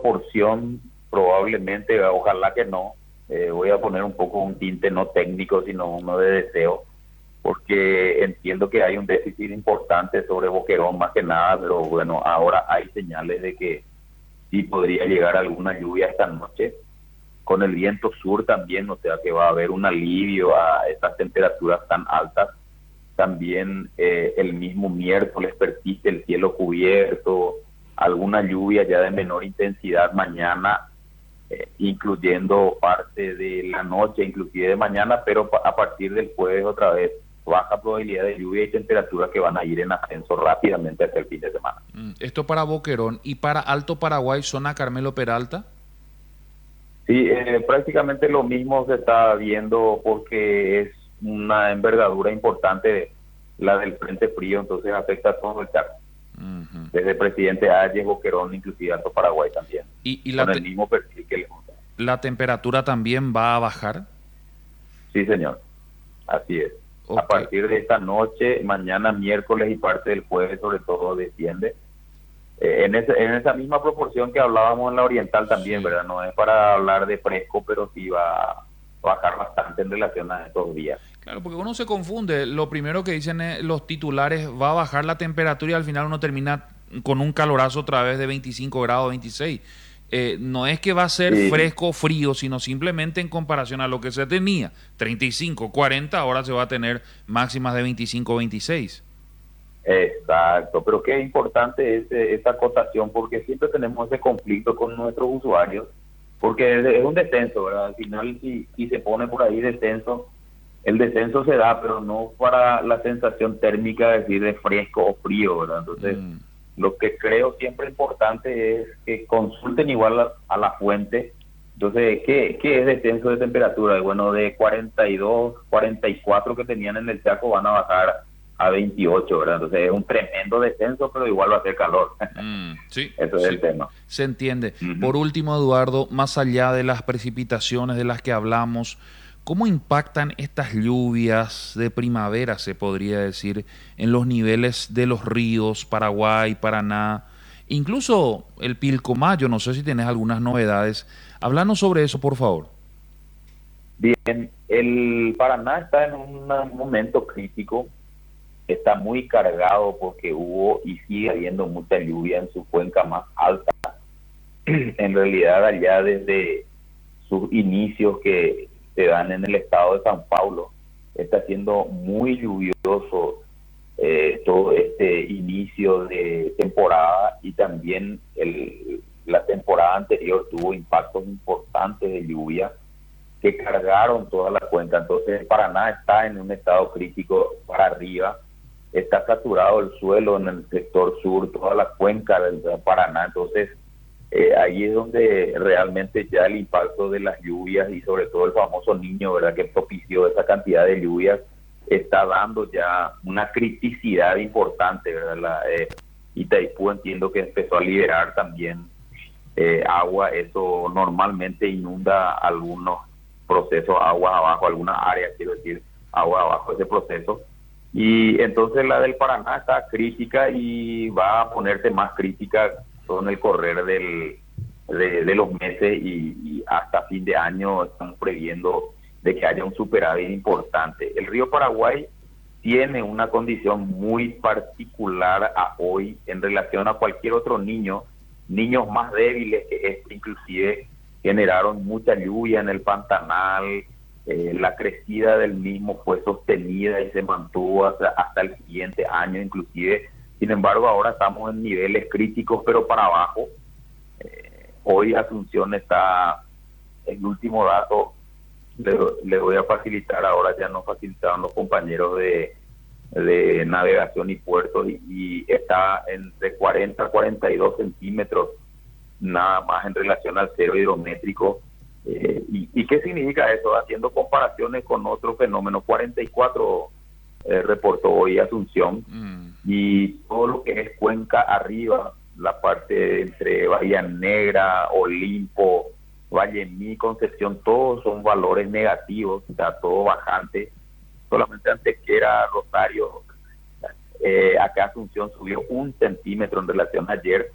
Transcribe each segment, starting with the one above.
proporción probablemente, ojalá que no, voy a poner un poco un tinte no técnico, sino uno de deseo, porque entiendo que hay un déficit importante sobre Boquerón más que nada, pero bueno, ahora hay señales de que sí podría llegar alguna lluvia esta noche, con el viento sur también, o sea que va a haber un alivio a estas temperaturas tan altas. También el mismo miércoles persiste el cielo cubierto, alguna lluvia ya de menor intensidad mañana, incluyendo parte de la noche, inclusive de mañana, pero a partir del jueves otra vez baja probabilidad de lluvia y temperaturas que van a ir en ascenso rápidamente hasta el fin de semana. Esto para Boquerón y para Alto Paraguay, zona Carmelo Peralta. Sí, prácticamente lo mismo se está viendo porque es una envergadura importante la del Frente Frío, entonces afecta a todo el Chaco. Ujú. Desde Presidente Ayes, Boquerón, inclusive Alto Paraguay también, Y con el mismo perfil que le gusta. la temperatura también va a bajar. Sí, señor, así es. A Ok. partir de esta noche, mañana miércoles y parte del jueves sobre todo desciende. En esa misma proporción que hablábamos en la oriental también, Sí. ¿verdad? No es para hablar de fresco, pero sí va a bajar bastante en relación a estos días. Claro, porque uno se confunde. Lo primero que dicen los titulares, va a bajar la temperatura y al final uno termina con un calorazo otra vez de 25 grados, 26. No es que va a ser Sí, fresco o frío, sino simplemente en comparación a lo que se tenía, 35, 40, ahora se va a tener máximas de 25, 26. exacto. Pero qué importante es esa acotación, porque siempre tenemos ese conflicto con nuestros usuarios, porque es un descenso, ¿verdad? Al final, si se pone por ahí descenso, el descenso se da, pero no para la sensación térmica, es decir, de fresco o frío, ¿verdad? Entonces, Mm, lo que creo siempre importante es que consulten igual a la fuente. Entonces, ¿qué es descenso de temperatura? Bueno, de 42, 44 que tenían en el Chaco van a bajar a 28, ¿verdad? Entonces, es un tremendo descenso, pero igual va a ser calor. sí, Eso es sí, el tema. se entiende. Ujú. Por último, Eduardo, más allá de las precipitaciones de las que hablamos, ¿cómo impactan estas lluvias de primavera, se podría decir, en los niveles de los ríos, Paraguay, Paraná, incluso el Pilcomayo? No sé si tienes algunas novedades. Háblanos sobre eso, por favor. Bien, el Paraná está en un momento crítico, está muy cargado porque hubo y sigue habiendo mucha lluvia en su cuenca más alta. En realidad, allá desde sus inicios que se dan en el estado de San Paulo, está siendo muy lluvioso todo este inicio de temporada y también la temporada anterior tuvo impactos importantes de lluvia que cargaron toda la cuenca. Entonces Paraná está en un estado crítico para arriba, está saturado el suelo en el sector sur, toda la cuenca del Paraná. Entonces ahí es donde realmente ya el impacto de las lluvias y sobre todo el famoso niño, ¿verdad?, que propició esa cantidad de lluvias, está dando ya una criticidad importante, ¿verdad? Itaipú entiendo que empezó a liberar también agua, eso normalmente inunda algunos procesos, agua abajo, algunas áreas, quiero decir, agua abajo ese proceso. Y entonces la del Paraná está crítica y va a ponerse más crítica con el correr de los meses y hasta fin de año estamos previendo de que haya un superávit importante. El río Paraguay tiene una condición muy particular a hoy en relación a cualquier otro niño, niños más débiles que este inclusive generaron mucha lluvia en el Pantanal, la crecida del mismo fue sostenida y se mantuvo hasta el siguiente año inclusive. Sin embargo, ahora estamos en niveles críticos, pero para abajo. Hoy Asunción está, el último dato, le voy a facilitar, ahora ya nos facilitaron los compañeros de navegación y puertos, y está entre 40 a 42 centímetros nada más en relación al cero hidrométrico. ¿Y qué significa eso? Haciendo comparaciones con otro fenómeno, 44 reportó hoy Asunción, Mm, y todo lo que es cuenca arriba, la parte entre Bahía Negra, Olimpo, Valle Mí, Concepción, todos son valores negativos, está todo bajante. Solamente Antequera, Rosario, acá Asunción subió 1 centímetro en relación a ayer.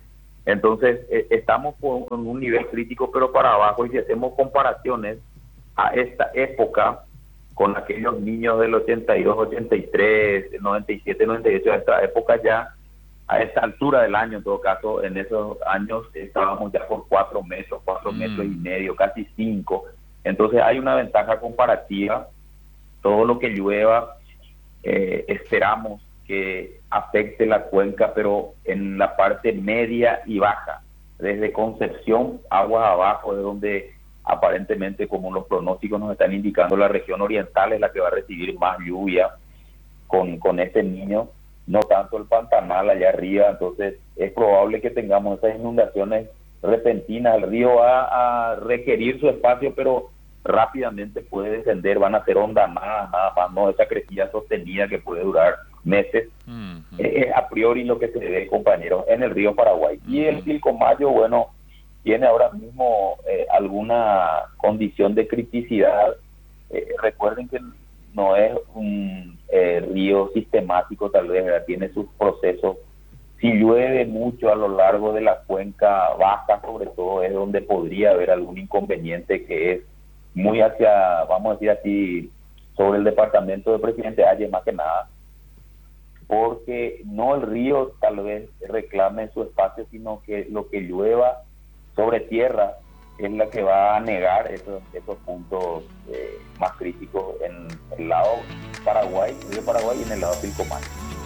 Entonces, estamos en un nivel crítico, pero para abajo, y si hacemos comparaciones a esta época con aquellos niños del 82, 83, 97, 98, a esta época ya, a esta altura del año, en todo caso, en esos años estábamos ya por 4 metros, 4 metros y medio, casi 5. Entonces hay una ventaja comparativa. Todo lo que llueva, esperamos que afecte la cuenca, pero en la parte media y baja. Desde Concepción, aguas abajo, de donde aparentemente, como los pronósticos nos están indicando, la región oriental es la que va a recibir más lluvia con este niño, no tanto el Pantanal allá arriba. Entonces es probable que tengamos esas inundaciones repentinas. El río va a requerir su espacio, pero rápidamente puede descender, van a ser ondanadas, nada más, no esa crecida sostenida que puede durar meses. Es a priori lo que se ve, compañeros, en el río Paraguay. Y el Pilcomayo, bueno, tiene ahora mismo alguna condición de criticidad. Recuerden que no es un río sistemático, tal vez, ¿verdad? Tiene sus procesos. Si llueve mucho a lo largo de la cuenca baja, sobre todo, es donde podría haber algún inconveniente, que es muy hacia, vamos a decir así, sobre el departamento de Presidente Valle, más que nada, porque no el río tal vez reclame su espacio, sino que lo que llueva sobre tierra es la que va a negar esos puntos más críticos en el lado Paraguay, río Paraguay, y en el lado Pilcomayo.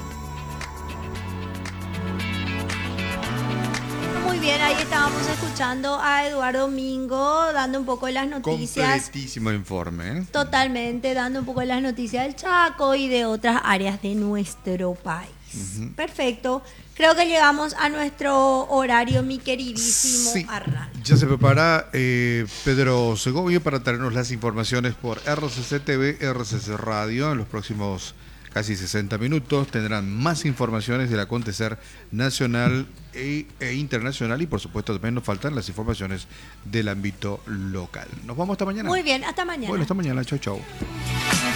Muy bien, ahí estábamos escuchando a Eduardo Mingo dando un poco de las noticias. Completísimo el informe, ¿eh? Totalmente, dando un poco de las noticias del Chaco y de otras áreas de nuestro país. Perfecto. Creo que llegamos a nuestro horario, mi queridísimo Arran. Ya se prepara Pedro Segovia para traernos las informaciones por RCC TV, RCC Radio. En los próximos casi 60 minutos tendrán más informaciones del acontecer nacional e internacional, y por supuesto también nos faltan las informaciones del ámbito local. Nos vamos hasta mañana. Muy bien, hasta mañana. Bueno, hasta mañana. Chau, chau.